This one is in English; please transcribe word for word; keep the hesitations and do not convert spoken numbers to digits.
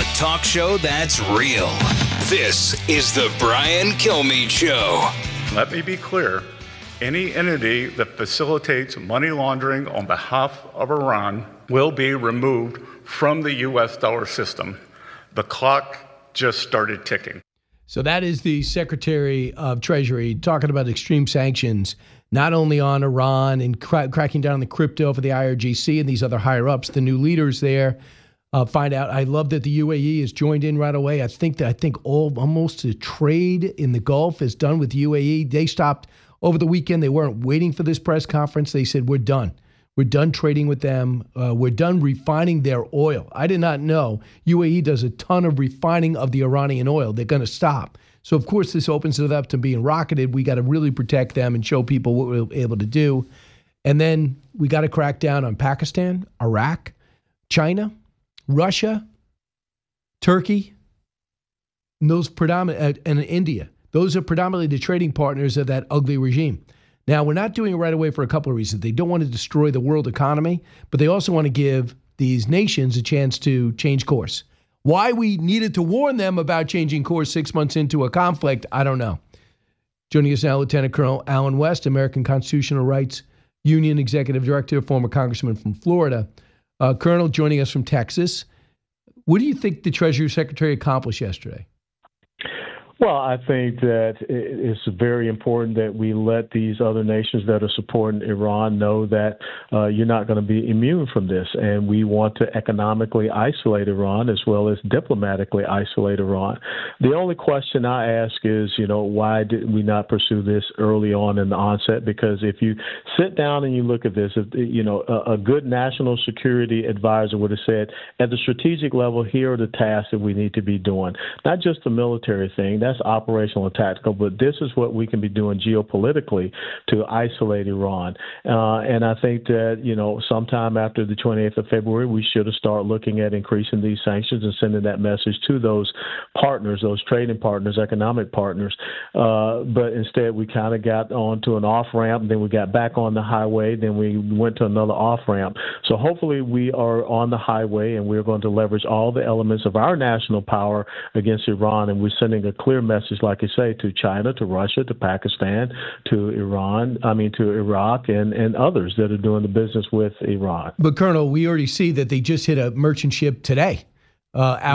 talk show that's real. This is the Brian Kilmeade Show. Let me be clear. Any entity that facilitates money laundering on behalf of Iran will be removed from the U S dollar system. The clock just started ticking. So that is the Secretary of Treasury talking about extreme sanctions, not only on Iran and cra- cracking down on the crypto for the I R G C and these other higher-ups, the new leaders there. Uh, find out. I love that the U A E has joined in right away. I think that I think all almost the trade in the Gulf is done with U A E. They stopped over the weekend. They weren't waiting for this press conference. They said, we're done. We're done trading with them. Uh, we're done refining their oil. I did not know U A E does a ton of refining of the Iranian oil. They're going to stop. So, of course, this opens it up to being rocketed. We got to really protect them and show people what we're able to do. And then we got to crack down on Pakistan, Iraq, China, Russia, Turkey, and those predominant, uh, and India. Those are predominantly the trading partners of that ugly regime. Now, we're not doing it right away for a couple of reasons. They don't want to destroy the world economy, but they also want to give these nations a chance to change course. Why we needed to warn them about changing course six months into a conflict, I don't know. Joining us now, Lieutenant Colonel Allen West, American Constitutional Rights Union Executive Director, former congressman from Florida. Uh, Colonel, joining us from Texas. What do you think the Treasury Secretary accomplished yesterday? Well, I think that it's very important that we let these other nations that are supporting Iran know that uh, you're not going to be immune from this. And we want to economically isolate Iran as well as diplomatically isolate Iran. The only question I ask is, you know, why did we not pursue this early on in the onset? Because if you sit down and you look at this, if, you know, a, a good national security advisor would have said, at the strategic level, here are the tasks that we need to be doing. Not just the military thing. That's operational and tactical, but this is what we can be doing geopolitically to isolate Iran. Uh, and I think that, you know, sometime after the twenty-eighth of February, we should have started looking at increasing these sanctions and sending that message to those partners, those trading partners, economic partners. Uh, but instead, we kind of got onto an off-ramp, then we got back on the highway, then we went to another off-ramp. So hopefully we are on the highway and we're going to leverage all the elements of our national power against Iran, and we're sending a clear message, like you say, to China, to Russia, to Pakistan, to Iran, I mean, to Iraq and, and others that are doing the business with Iran. But, Colonel, we already see that they just hit a merchant ship today. Uh,